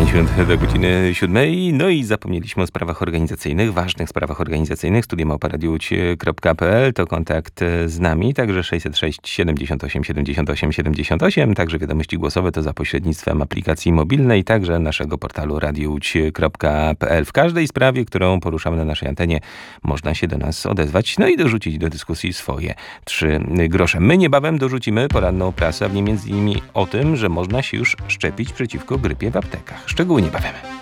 5 minut do godziny 7. No i zapomnieliśmy o sprawach organizacyjnych, ważnych sprawach organizacyjnych. studio@radiowłódź.pl to kontakt z nami, także 606 78 78 78, także wiadomości głosowe to za pośrednictwem aplikacji mobilnej, także naszego portalu radiowłódź.pl. W każdej sprawie, którą poruszamy na naszej antenie, można się do nas odezwać, no i dorzucić do dyskusji swoje 3 grosze. My niebawem dorzucimy poranną prasę, a w niej między innymi o tym, że można się już szczepić przeciwko grypie w aptekach. Szczegóły niebawem.